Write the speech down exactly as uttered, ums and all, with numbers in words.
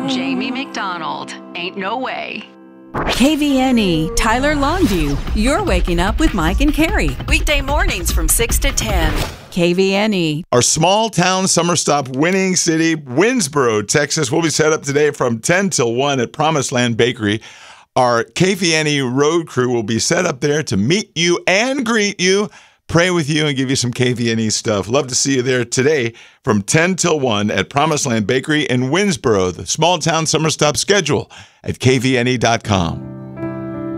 Jamie McDonald. Ain't no way. K V N E, Tyler Longview. You're waking up with Mike and Carrie. Weekday mornings from six to ten. K V N E. Our small town summer stop winning city, Winsboro, Texas, will be set up today from ten till one at Promised Land Bakery. Our K V N E road crew will be set up there to meet you and greet you, pray with you, and give you some K V N E stuff. Love to see you there today from ten till one at Promised Land Bakery in Winsboro. The small town summer stop schedule at K V N E dot com.